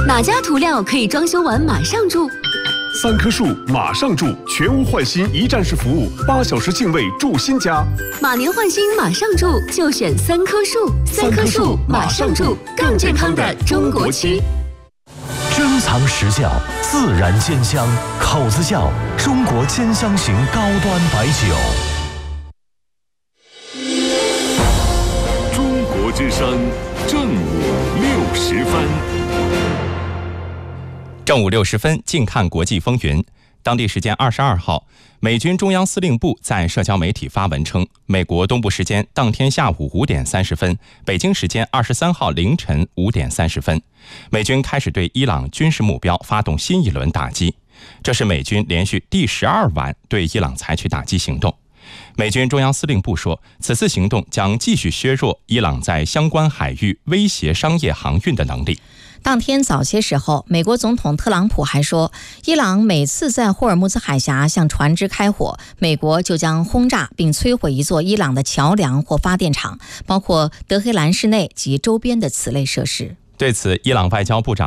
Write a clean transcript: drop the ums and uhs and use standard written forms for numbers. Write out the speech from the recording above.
哪家涂料可以装修完马上住 ？3棵树马上住，全屋换新一站式服务，8小时净位住新家。 马年换新马上住，就选3棵树。3棵树马上住，更健康的中国区。 珍藏实窖，自然煎香，口子窖中国煎香型高端白酒。 中国之声正午60分。 正午60分，近看国际风云。当地时间22号，美军中央司令部在社交媒体发文称，美国东部时间当天下午5点30分，北京时间23号凌晨5点30分，美军开始对伊朗军事目标发动新一轮打击。这是美军连续第12晚对伊朗采取打击行动。美军中央司令部说，此次行动将继续削弱伊朗在相关海域威胁商业航运的能力。 当天早些时候，美国总统特朗普还说，伊朗每次在霍尔木兹海峡向船只开火，美国就将轰炸并摧毁一座伊朗的桥梁或发电厂，包括德黑兰市内及周边的此类设施。 对此，伊朗外交部长